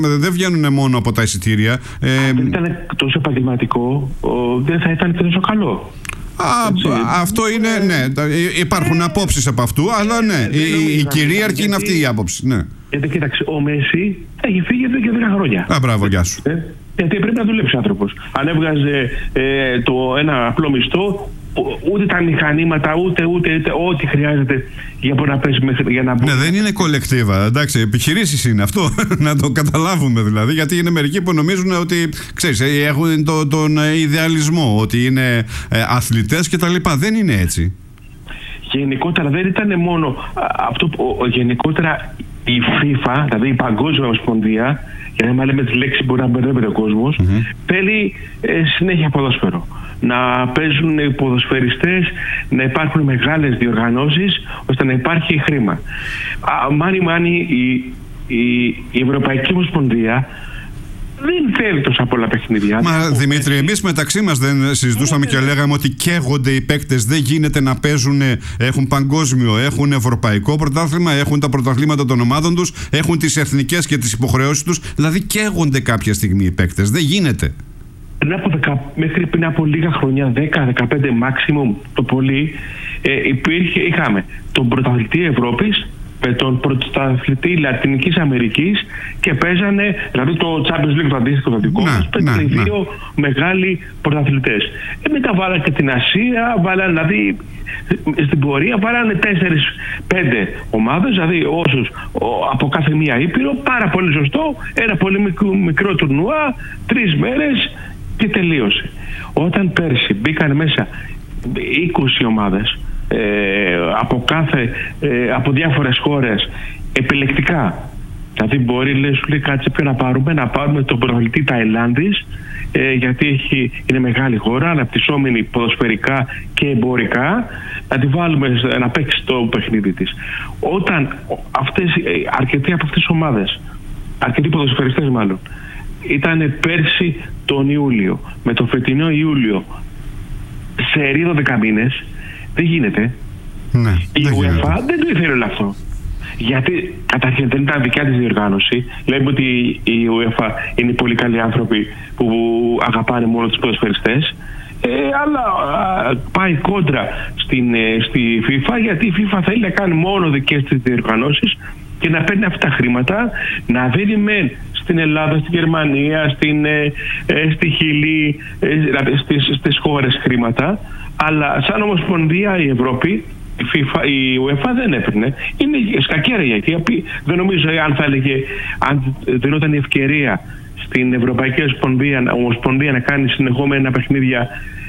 Δεν βγαίνουν μόνο από τα εισιτήρια. Αν ήταν τόσο επαγγελματικό, δεν θα ήταν και τόσο καλό. Αυτό είναι, ναι. Υπάρχουν απόψεις από αυτού, αλλά ναι. Η κυρίαρχη είναι αυτή η άποψη. Ναι. Γιατί κοίταξε, ο Μέση έχει φύγει εδώ και 10 χρόνια. Μπράβο, γεια σου. Γιατί πρέπει να δουλέψει ο άνθρωπος. Αν έβγαζε ένα απλό μισθό, ούτε τα μηχανήματα, ούτε ό,τι χρειάζεται για να πέσει για να μπει. Ναι, δεν είναι κολεκτίβα. Εντάξει, επιχειρήσεις είναι αυτό. Να το καταλάβουμε δηλαδή. Γιατί είναι μερικοί που νομίζουν ότι, ξέρεις, έχουν τον ιδεαλισμό, ότι είναι αθλητές κτλ. Δεν είναι έτσι. Γενικότερα δεν ήταν μόνο αυτό που γενικότερα η FIFA, δηλαδή η Παγκόσμια Ομοσπονδία, για να λέμε τις λέξεις που μπορεί να μπερδεύεται ο κόσμος, θέλει συνέχεια ποδόσφαιρο. Να παίζουν οι ποδοσφαιριστές, να υπάρχουν μεγάλες διοργανώσεις, ώστε να υπάρχει χρήμα. Μάνι, η Ευρωπαϊκή Ομοσπονδία δεν θέλει τόσα πολλά παιχνίδια. Μα Δημήτρη, εμείς μεταξύ μας δεν συζητούσαμε και λέγαμε ότι καίγονται οι παίκτες. Δεν γίνεται να παίζουν, έχουν παγκόσμιο, έχουν ευρωπαϊκό πρωτάθλημα, έχουν τα πρωταθλήματα των ομάδων τους, έχουν τις εθνικές και τις υποχρεώσεις τους. Δηλαδή καίγονται κάποια στιγμή οι παίκτες. Δεν γίνεται. Μέχρι πριν από λίγα χρόνια, 10-15 maximum το πολύ, είχαμε τον πρωταθλητή Ευρώπης με τον πρωταθλητή Λατινικής Αμερικής και παίζανε, δηλαδή το Champions League το αντίστοιχο το δικό μας, παίζανε οι δύο μεγάλοι πρωταθλητές. Μετά βάλανε και την Ασία, βάλανε, δηλαδή στην πορεία βάλανε 4-5 ομάδες, δηλαδή όσους από κάθε μία ήπειρο, πάρα πολύ σωστό, ένα πολύ μικρό τουρνουά, 3 μέρες και τελείωσε. Όταν πέρσι μπήκαν μέσα 20 ομάδες από διάφορες χώρες επιλεκτικά, δηλαδή μπορεί σου λέει κάτσε ποιο να πάρουμε τον πρωταθλητή Ταϊλάνδης, γιατί είναι μεγάλη χώρα, αναπτυσσόμενη ποδοσφαιρικά και εμπορικά, να τη βάλουμε να παίξει το παιχνίδι της. Όταν αρκετοί από αυτές τις ομάδες, αρκετοί ποδοσφαιριστές μάλλον, ήταν πέρσι τον Ιούλιο, με το φετινό Ιούλιο σε ρίδο 10 μήνες, δεν γίνεται. Ναι, η UEFA δεν το ήθελε όλο αυτό. Γιατί καταρχήν δεν ήταν δικιά της διοργάνωση. Λέμε ότι η UEFA είναι πολύ καλοί άνθρωποι που αγαπάνε μόνο τους ποδοσφαιριστές, αλλά πάει κόντρα στη FIFA, γιατί η FIFA θέλει να κάνει μόνο δικές της διοργανώσεις και να παίρνει αυτά τα χρήματα, να δίνει στην Ελλάδα, στην Γερμανία, στη Χιλή, στις χώρες χρήματα, αλλά σαν ομοσπονδία η Ευρώπη, η UEFA δεν έπαιρνε. Είναι σκακέρα, γιατί δεν νομίζω αν δινόταν η ευκαιρία στην Ευρωπαϊκή Ομοσπονδία να κάνει συνεχόμενα παιχνίδια,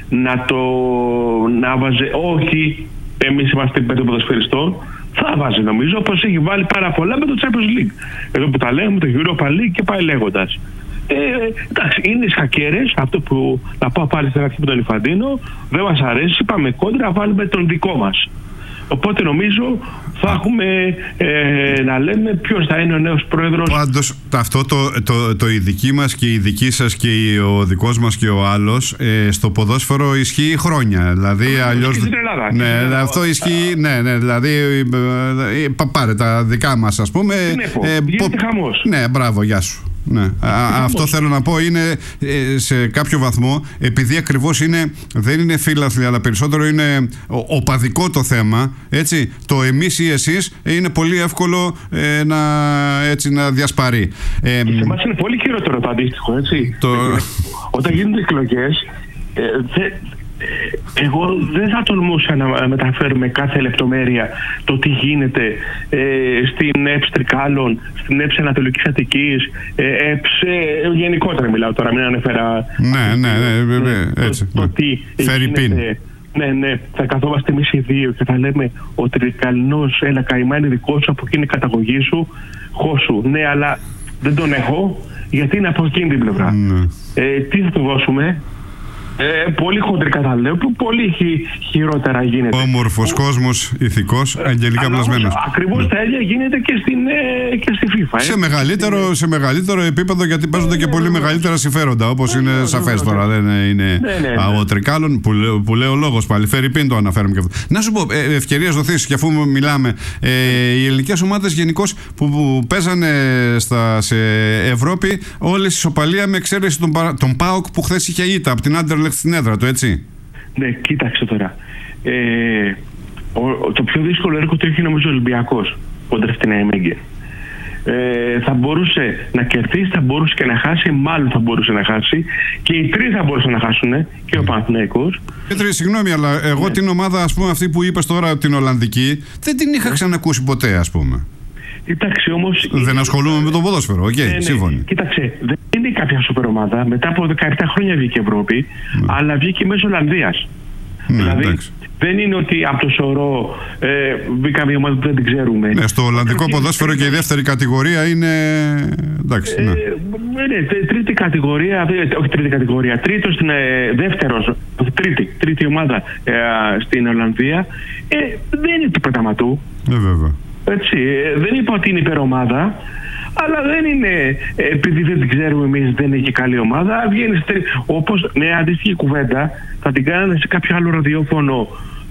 να βάζει όχι εμείς είμαστε 5 ποδοσφαιριστών, θα βάζει νομίζω, όπως έχει βάλει πάρα πολλά με το Champions League. Εδώ που τα λέμε, το Europa League και πάει λέγοντας. Εντάξει, είναι σκακέρες, αυτό που να πάω πάλι στην αρχή με τον Ιφαντίνο, δεν μας αρέσει, πάμε κόντρα, βάλουμε τον δικό μας. Οπότε νομίζω θα έχουμε να λέμε ποιος θα είναι ο νέος πρόεδρος. Πάντως αυτό το η δική μας και η δική σας και ο δικός μας και ο άλλος στο ποδόσφαιρο ισχύει χρόνια. Δηλαδή αλλιώς. Στην Ελλάδα. Ναι, αυτό ισχύει. Ναι, δηλαδή πάρε τα δικά μας, ας πούμε. Γίνεται χαμός. Ναι, μπράβο, γεια σου. Ναι. Αυτό θέλω να πω είναι σε κάποιο βαθμό, επειδή ακριβώς δεν είναι φίλαθλοι, αλλά περισσότερο είναι οπαδικό το θέμα, έτσι, το εμείς ή εσείς είναι πολύ εύκολο να διασπαρεί. Σε εμάς είναι πολύ χειρότερο το αντίστοιχο, έτσι. Όταν γίνονται εκλογές, εγώ δεν θα τολμούσα να μεταφέρω με κάθε λεπτομέρεια το τι γίνεται στην ΕΠΣ Τρικάλων, στην ΕΠΣ Ανατολικής Αττικής, γενικότερα μιλάω τώρα, μην ανέφερα έτσι, το τι γίνεται. Ναι, θα καθόμαστε εμείς οι δύο και θα λέμε ο Τρικαλινός, έλα καημά είναι δικό σου, από εκείνη η καταγωγή σου, χώσου. Ναι, αλλά δεν τον έχω, γιατί είναι από εκείνη την πλευρά. Τι θα του δώσουμε? Πολύ χοντρικά τα λέω, που πολύ χειρότερα γίνεται. Όμορφος κόσμος, ηθικός, αγγελικά πλασμένος. Ακριβώς τα ίδια γίνεται και στη FIFA. Σε μεγαλύτερο επίπεδο, γιατί παίζονται και πολύ μεγαλύτερα συμφέροντα, όπως είναι σαφές τώρα. Δεν είναι αγωτρικάλων που λέει ο λόγος πάλι. Φέρει πίν, το αναφέρουμε και αυτό. Να σου πω, ευκαιρίες δοθείς, και αφού μιλάμε, οι ελληνικές ομάδες γενικώς που παίζανε σε Ευρώπη, όλες ισοπαλία με εξαίρεση τον ΠΑΟΚ που χθες είχε ήττα από την Άντερλεχτ στην έδρα του, έτσι. Ναι, κοίταξε τώρα. Το πιο δύσκολο έργο το έχει νομίζω ο Ολυμπιακός κόντρα στην ΑΕΜΕΓΚΕ. Θα μπορούσε να κερδίσει, θα μπορούσε και να χάσει, μάλλον θα μπορούσε να χάσει, και οι τρεις θα μπορούσαν να χάσουν, και ο Παναθηναϊκός. Πέτρη, συγγνώμη, αλλά εγώ την ομάδα, ας πούμε, αυτή που είπες τώρα, την Ολλανδική, δεν την είχα ξανακούσει ποτέ, ας πούμε. Κοίταξε όμως. Δεν ασχολούμαι με το ποδόσφαιρο, σύμφωνοι. Κοίταξε, δεν είναι κάποια σούπερ ομάδα. Μετά από 17 χρόνια βγήκε Ευρώπη, αλλά βγήκε μέσω Ολλανδίας. Δηλαδή, εντάξει. Δεν είναι ότι από το σωρό μπήκα μια ομάδα που δεν την ξέρουμε. Ναι, στο Ολλανδικό ποδόσφαιρο και η δεύτερη κατηγορία είναι. Εντάξει. Ναι, τρίτη κατηγορία, όχι τρίτη κατηγορία. Τρίτος στην δεύτερος, τρίτη ομάδα στην Ολλανδία. Δεν είναι του πρωταματού. Βέβαια. Έτσι, δεν είπα ότι είναι υπερομάδα, αλλά δεν είναι, επειδή δεν την ξέρουμε εμείς, δεν είναι και καλή ομάδα. Βγαίνει όπως, ναι, αντίστοιχη κουβέντα θα την κάνανε σε κάποιο άλλο ραδιόφωνο,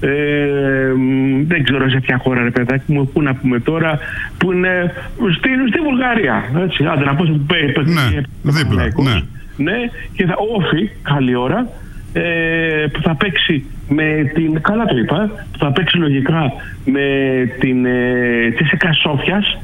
δεν ξέρω σε ποια χώρα, ρε παιδάκι μου, πού να πούμε τώρα, που είναι στη Βουλγαρία. Έτσι, άντε να πω σε δίπλα. Ναι, και θα όφη, καλή ώρα, που θα παίξει με την, καλά το είπα, που θα παίξει λογικά με την Τσέσσεκα Σόφιας,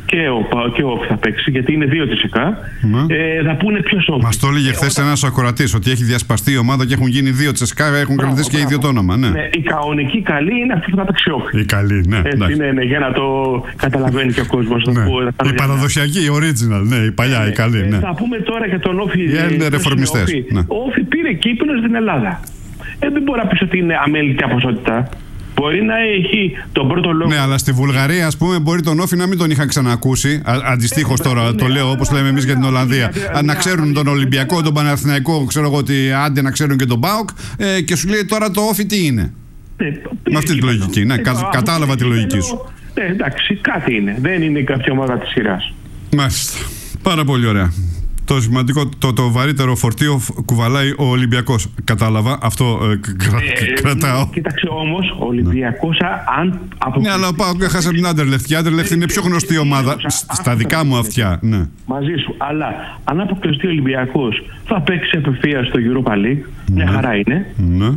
και ο θα παίξει, γιατί είναι 2 Τσέσσεκα. Θα πούνε ποιο Σόφι. Μας το έλεγε χθες ένας ακροατής ότι έχει διασπαστεί η ομάδα και έχουν γίνει 2 Τσέσσεκα, έχουν κρατήσει και ίδιο το όνομα. Ναι. Η κανονική καλή είναι αυτή που θα παίξει Όφι. Η καλή, ναι. Ναι, για να το καταλαβαίνει και ο κόσμος. Η παραδοσιακή, η original, ναι, η παλιά, η καλή. Θα πούμε τώρα για τον Όφι. Είναι ρεφορμιστές. Ο Όφι πήρε κύπελλο στην Ελλάδα. Δεν μπορεί να πει ότι είναι αμέλικτη ποσότητα. Μπορεί να έχει τον πρώτο λόγο. Ναι, αλλά στη Βουλγαρία, ας πούμε, μπορεί τον Όφι να μην τον είχαν ξανακούσει. Αντιστοίχως τώρα το λέω, όπως λέμε εμείς για την Ολλανδία. Να ξέρουν τον Ολυμπιακό, τον Παναθηναϊκό, ξέρω εγώ ότι άντε να ξέρουν και τον ΠΑΟΚ, και σου λέει τώρα το Όφι τι είναι. Με αυτή τη λογική. Ναι, κατάλαβα τη λογική σου. Ναι, εντάξει, κάτι είναι. Δεν είναι κάποια ομάδα της σειράς. Μάλιστα. Πάρα πολύ ωραία. Το σημαντικό, το βαρύτερο φορτίο κουβαλάει ο Ολυμπιακός. Κατάλαβα, αυτό κρατάω. Κοίταξε όμως, ο Ολυμπιακός αν ναι, αλλά ο ΠΑΟΚ έχασε την Άντερλεχτ. Η Άντερλεχτ είναι πιο γνωστή ομάδα στα δικά μου αυτιά. Ναι. Μαζί σου. Αλλά αν αποκλειστεί ο Ολυμπιακός, θα παίξει απευθείας στο Europa League. Μια χαρά είναι. Ναι.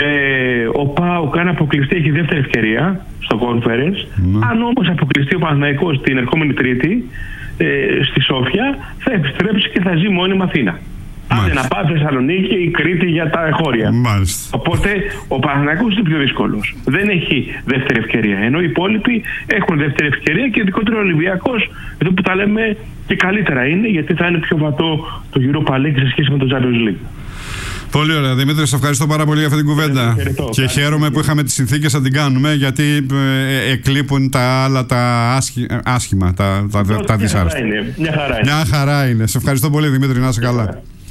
Ο ΠΑΟΚ, αν αποκλειστεί, έχει δεύτερη ευκαιρία στο Conference. Αν όμως αποκλειστεί ο Παναθηναϊκός την ερχόμενη Τρίτη, στη Σόφια, θα επιστρέψει και θα ζει μόνιμα Αθήνα. Άντε να πάει Θεσσαλονίκη ή Κρήτη για τα εγχώρια. Μάλιστα. Οπότε ο Παναθηναϊκός είναι πιο δύσκολος. Δεν έχει δεύτερη ευκαιρία. Ενώ οι υπόλοιποι έχουν δεύτερη ευκαιρία, και ειδικότερα ο Ολυμπιακός, εδώ που τα λέμε, και καλύτερα είναι, γιατί θα είναι πιο βατό το Europa League σε σχέση με το Champions League. Πολύ ωραία, Δημήτρη, σε ευχαριστώ πάρα πολύ για αυτή την κουβέντα. Και χαίρομαι που είχαμε τις συνθήκες να την κάνουμε, γιατί εκλείπουν τα άλλα τα άσχημα, τα δυσάρεστα. Μια χαρά είναι. Σε ευχαριστώ πολύ, Δημήτρη, να είσαι καλά.